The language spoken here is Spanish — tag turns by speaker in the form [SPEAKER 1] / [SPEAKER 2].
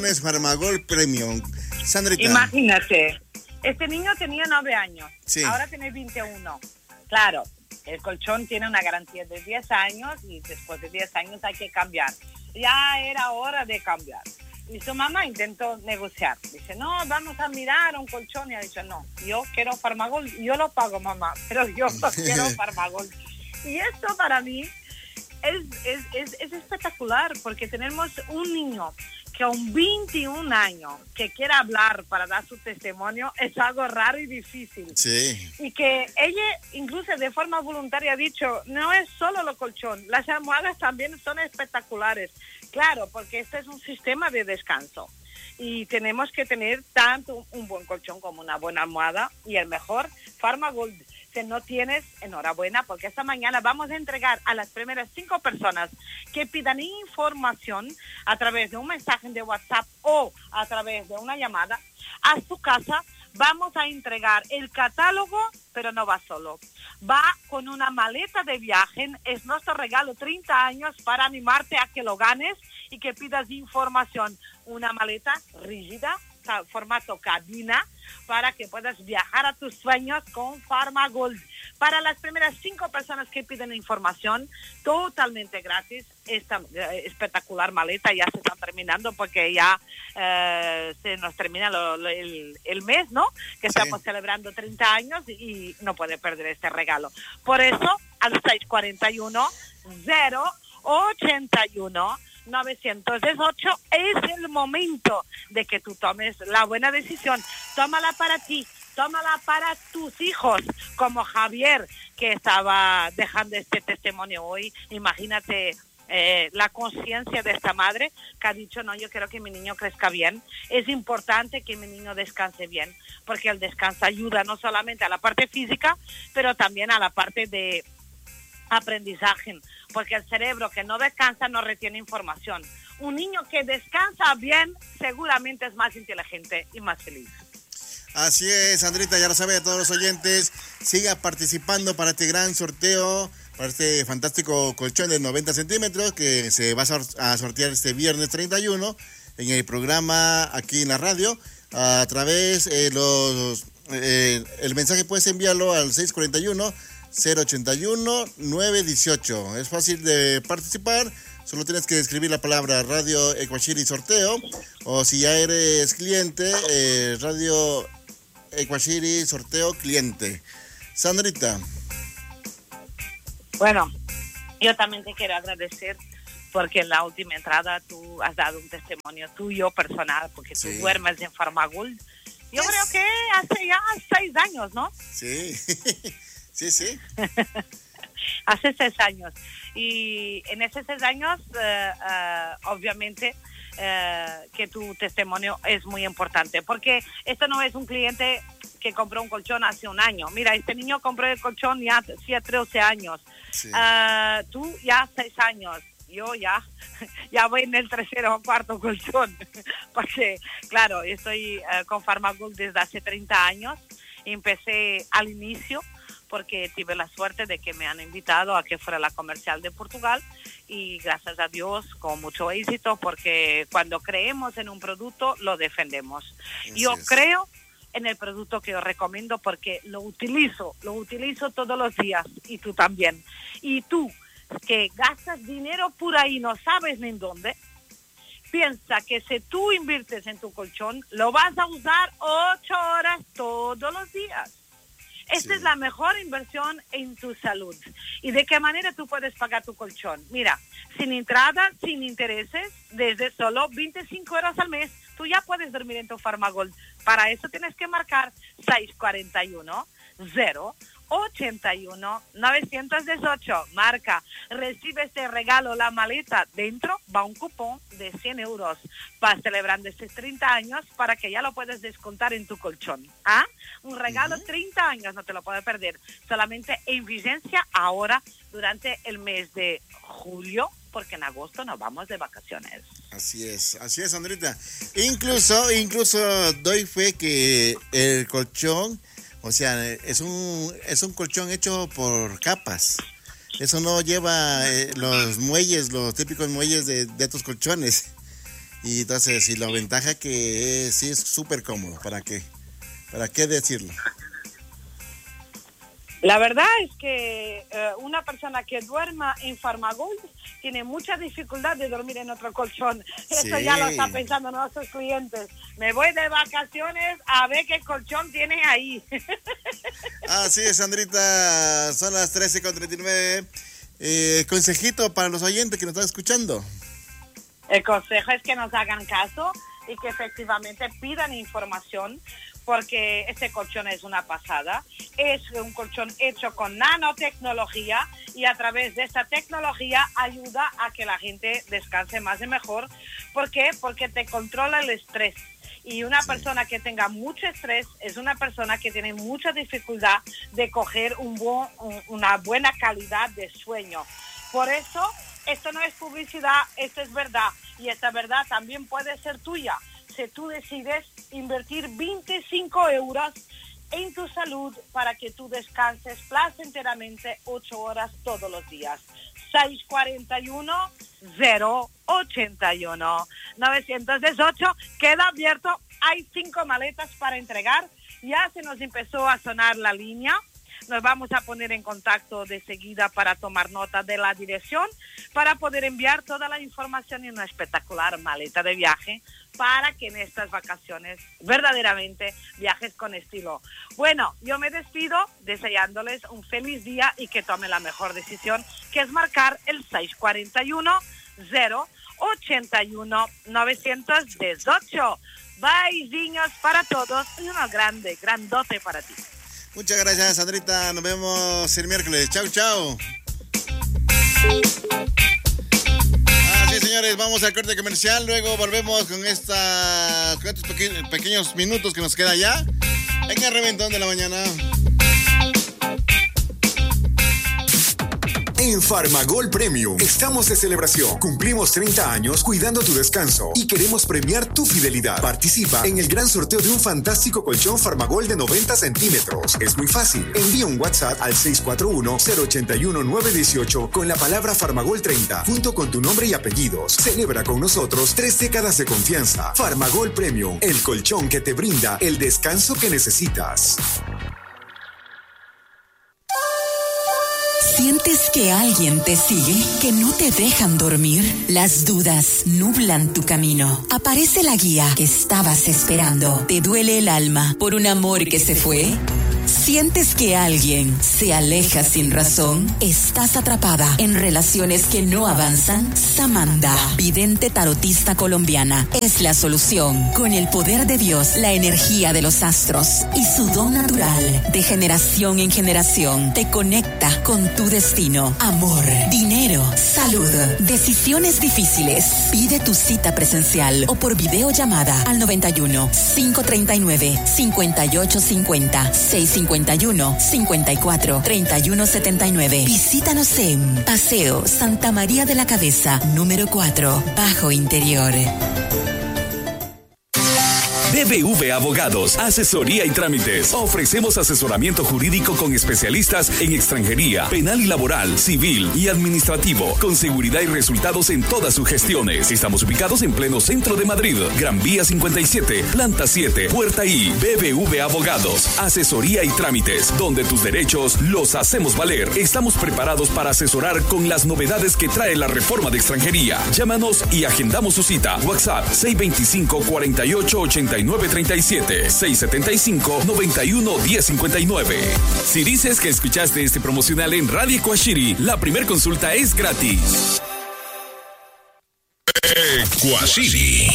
[SPEAKER 1] Es Farmagol Premium. Sandrita.
[SPEAKER 2] Imagínate, este niño tenía 9 años,
[SPEAKER 1] Sí.
[SPEAKER 2] Ahora tiene 21. Claro, el colchón tiene una garantía de 10 años y después de 10 años hay que cambiar. Ya era hora de cambiar. Y su mamá intentó negociar. Dice, no, vamos a mirar un colchón. Y ha dicho, no, yo quiero Farmagol, yo lo pago, mamá, pero yo no quiero Farmagol. Y esto para mí es espectacular, porque tenemos un niño que a un 21 años que quiera hablar para dar su testimonio es algo raro y difícil.
[SPEAKER 1] Sí.
[SPEAKER 2] Y que ella incluso de forma voluntaria ha dicho, no es solo lo colchón, las almohadas también son espectaculares. Claro, porque este es un sistema de descanso y tenemos que tener tanto un buen colchón como una buena almohada y el mejor Farmagold. Si no tienes, enhorabuena, porque esta mañana vamos a entregar a las primeras 5 personas que pidan información a través de un mensaje de WhatsApp o a través de una llamada a su casa. Vamos a entregar el catálogo, pero no va solo. Va con una maleta de viaje. Es nuestro regalo 30 años para animarte a que lo ganes y que pidas información. Una maleta rígida, formato cabina, para que puedas viajar a tus sueños con Farmagold. Para las primeras 5 personas que piden información, totalmente gratis, esta espectacular maleta. Ya se están terminando porque ya se nos termina el mes, ¿no? Que estamos celebrando 30 años y no puede perder este regalo. Por eso, al 641-081-908 es el momento de que tú tomes la buena decisión. Tómala para ti, tómala para tus hijos, como Javier, que estaba dejando este testimonio hoy. Imagínate la conciencia de esta madre que ha dicho, no, yo quiero que mi niño crezca bien. Es importante que mi niño descanse bien, porque el descanso ayuda no solamente a la parte física, pero también a la parte de aprendizaje, porque el cerebro que no descansa no retiene información. Un niño que descansa bien seguramente es más inteligente y más feliz.
[SPEAKER 1] Así es, Sandrita, ya lo sabe, a todos los oyentes, siga participando para este gran sorteo, para este fantástico colchón de 90 centímetros que se va a sortear este viernes 31 en el programa aquí en la radio. A través el mensaje puedes enviarlo al 641-081-918. Es fácil de participar. Solo tienes que escribir la palabra Radio Equashiri Sorteo, o si ya eres cliente, Radio Equashiri Sorteo Cliente. Sandrita.
[SPEAKER 2] Bueno, yo también te quiero agradecer porque en la última entrada tú has dado un testimonio tuyo personal, porque tú duermes en Farmagold. Yo creo que hace ya 6 años, ¿no?
[SPEAKER 1] Sí, sí.
[SPEAKER 2] Hace 6 años. Y en esos 6 años, obviamente, que tu testimonio es muy importante, porque esto no es un cliente que compró un colchón hace un año. Mira, este niño compró el colchón ya hacía 13 años. Sí. Tú ya 6 años. Yo ya voy en el 3º o 4º colchón. Porque, claro, estoy con Farmagold desde hace 30 años. Empecé al inicio porque tuve la suerte de que me han invitado a que fuera la comercial de Portugal, y gracias a Dios con mucho éxito, porque cuando creemos en un producto lo defendemos. Yo creo en el producto que os recomiendo porque lo utilizo todos los días, y tú también. Y tú que gastas dinero por ahí, no sabes ni en dónde, piensa que si tú inviertes en tu colchón, lo vas a usar 8 horas todos los días. Esta es la mejor inversión en tu salud. ¿Y de qué manera tú puedes pagar tu colchón? Mira, sin entrada, sin intereses, desde solo 25 euros al mes, tú ya puedes dormir en tu Farmagold. Para eso tienes que marcar 641-081-918. Marca, recibe este regalo, la maleta. Dentro va un cupón de 100 euros. Vas celebrando estos 30 años para que ya lo puedas descontar en tu colchón. ¿Ah? Un regalo 30 años, no te lo puedes perder. Solamente en vigencia ahora durante el mes de julio, porque en agosto nos vamos de vacaciones.
[SPEAKER 1] Así es, Sandrita. Incluso doy fe que el colchón, o sea, es un colchón hecho por capas. Eso no lleva los muelles, los típicos muelles de estos colchones. Y entonces, y la ventaja que sí es súper cómodo, ¿para qué? ¿Para qué decirlo?
[SPEAKER 2] La verdad es que una persona que duerma en Farmagold tiene mucha dificultad de dormir en otro colchón. Eso ya lo están pensando nuestros clientes. Me voy de vacaciones a ver qué colchón tienen ahí.
[SPEAKER 1] Así es, Sandrita. Son las 13:39. Consejito para los oyentes que nos están escuchando.
[SPEAKER 2] El consejo es que nos hagan caso y que efectivamente pidan información, porque este colchón es una pasada. Es un colchón hecho con nanotecnología y a través de esta tecnología ayuda a que la gente descanse más y mejor. ¿Por qué? Porque te controla el estrés. Y una persona que tenga mucho estrés es una persona que tiene mucha dificultad de coger una buena calidad de sueño. Por eso, esto no es publicidad, esto es verdad. Y esta verdad también puede ser tuya. Si tú decides invertir 25 euros en tu salud para que tú descanses placenteramente 8 horas todos los días. 641-081-918. Queda abierto. Hay 5 maletas para entregar. Ya se nos empezó a sonar la línea. Nos vamos a poner en contacto de seguida para tomar nota de la dirección, para poder enviar toda la información en una espectacular maleta de viaje, para que en estas vacaciones verdaderamente viajes con estilo. Bueno, yo me despido deseándoles un feliz día y que tomen la mejor decisión, que es marcar el 641-081-918. Beijinhos para todos y uno grandote para ti.
[SPEAKER 1] Muchas gracias, Sandrita. Nos vemos el miércoles. Chau, chau. Así, señores, vamos al corte comercial. Luego volvemos con estos pequeños minutos que nos queda ya en el Reventón de la Mañana.
[SPEAKER 3] En Farmagol Premium estamos de celebración. Cumplimos 30 años cuidando tu descanso y queremos premiar tu fidelidad. Participa en el gran sorteo de un fantástico colchón Farmagol de 90 centímetros. Es muy fácil. Envía un WhatsApp al 641-081-918 con la palabra Farmagol 30 junto con tu nombre y apellidos. Celebra con nosotros 3 décadas de confianza. Farmagol Premium, el colchón que te brinda el descanso que necesitas.
[SPEAKER 4] ¿Sientes que alguien te sigue? ¿Que no te dejan dormir? Las dudas nublan tu camino. Aparece la guía que estabas esperando. ¿Te duele el alma por un amor que se fue? ¿Sientes que alguien se aleja sin razón? ¿Estás atrapada en relaciones que no avanzan? Samantha, vidente tarotista colombiana, es la solución. Con el poder de Dios, la energía de los astros y su don natural, de generación en generación, te conecta con tu destino. Amor, dinero, salud, decisiones difíciles. Pide tu cita presencial o por videollamada al 91-539-5850 651-54-3179. Visítanos en Paseo Santa María de la Cabeza, número 4, Bajo Interior.
[SPEAKER 5] BBV Abogados, asesoría y trámites. Ofrecemos asesoramiento jurídico con especialistas en extranjería, penal y laboral, civil y administrativo, con seguridad y resultados en todas sus gestiones. Estamos ubicados en pleno centro de Madrid, Gran Vía 57, Planta 7, Puerta I. BBV Abogados, asesoría y trámites, donde tus derechos los hacemos valer. Estamos preparados para asesorar con las novedades que trae la reforma de extranjería. Llámanos y agendamos su cita. WhatsApp 625-4889-37, 675-91-1059. Si dices que escuchaste este promocional en Radio Kwashiri, la primer consulta es gratis.
[SPEAKER 6] Kwashiri.